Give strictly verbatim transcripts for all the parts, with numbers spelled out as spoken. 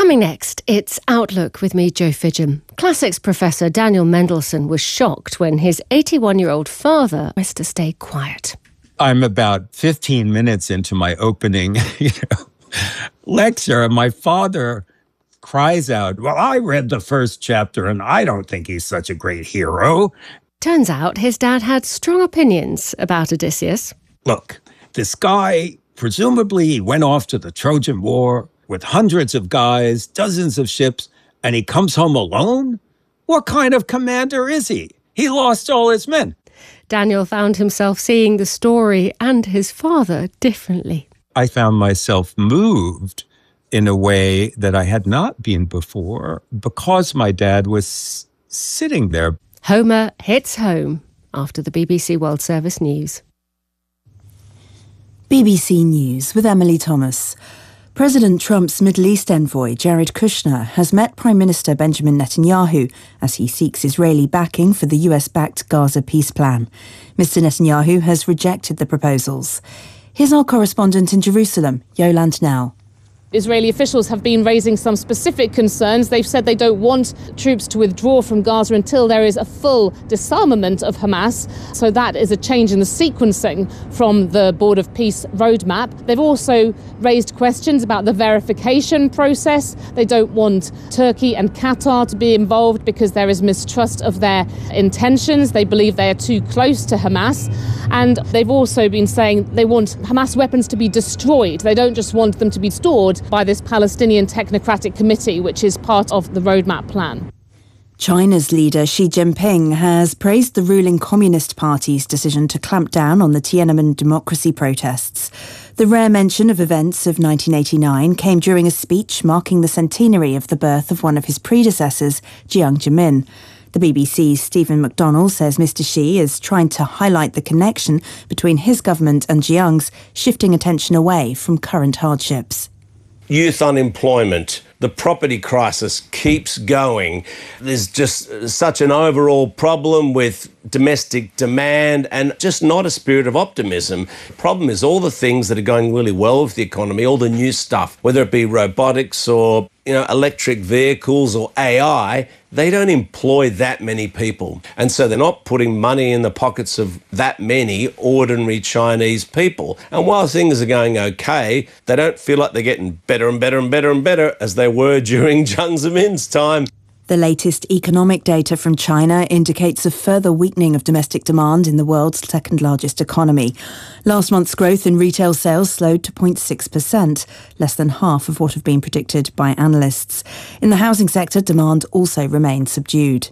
Coming next, it's Outlook with me, Jo Fidgham. Classics professor Daniel Mendelsohn was shocked when his eighty-one-year-old father was to stay quiet. I'm about fifteen minutes into my opening you know, lecture, and my father cries out, "Well, I read the first chapter, and I don't think he's such a great hero." Turns out his dad had strong opinions about Odysseus. Look, this guy, presumably he went off to the Trojan War with hundreds of guys, dozens of ships, and he comes home alone? What kind of commander is he? He lost all his men. Daniel found himself seeing the story and his father differently. I found myself moved in a way that I had not been before because my dad was sitting there. Homer hits home after the B B C World Service News. B B C News with Emily Thomas. President Trump's Middle East envoy, Jared Kushner, has met Prime Minister Benjamin Netanyahu as he seeks Israeli backing for the U S-backed Gaza peace plan. Mister Netanyahu has rejected the proposals. Here's our correspondent in Jerusalem, Yolande Now. Israeli officials have been raising some specific concerns. They've said they don't want troops to withdraw from Gaza until there is a full disarmament of Hamas. So that is a change in the sequencing from the Board of Peace roadmap. They've also raised questions about the verification process. They don't want Turkey and Qatar to be involved because there is mistrust of their intentions. They believe they are too close to Hamas. And they've also been saying they want Hamas weapons to be destroyed. They don't just want them to be stored by this Palestinian Technocratic Committee, which is part of the roadmap plan. China's leader Xi Jinping has praised the ruling Communist Party's decision to clamp down on the Tiananmen democracy protests. The rare mention of events of nineteen eighty-nine came during a speech marking the centenary of the birth of one of his predecessors, Jiang Zemin. The B B C's Stephen McDonnell says Mister Xi is trying to highlight the connection between his government and Jiang's, shifting attention away from current hardships. Youth unemployment, the property crisis keeps going. There's just such an overall problem with domestic demand and just not a spirit of optimism. The problem is all the things that are going really well with the economy, all the new stuff, whether it be robotics or, you know, electric vehicles or A I, they don't employ that many people. And so they're not putting money in the pockets of that many ordinary Chinese people. And while things are going okay, they don't feel like they're getting better and better and better and better as they were during Jiang Zemin's time. The latest economic data from China indicates a further weakening of domestic demand in the world's second-largest economy. Last month's growth in retail sales slowed to zero point six percent, less than half of what had been predicted by analysts. In the housing sector, demand also remained subdued.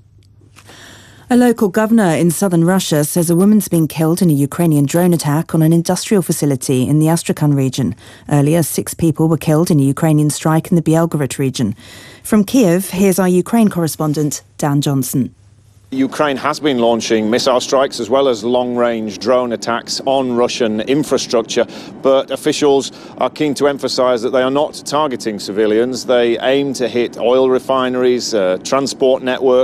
A local governor in southern Russia says a woman's been killed in a Ukrainian drone attack on an industrial facility in the Astrakhan region. Earlier, six people were killed in a Ukrainian strike in the Belgorod region. From Kiev, here's our Ukraine correspondent, Dan Johnson. Ukraine has been launching missile strikes as well as long-range drone attacks on Russian infrastructure, but officials are keen to emphasise that they are not targeting civilians. They aim to hit oil refineries, uh, transport networks,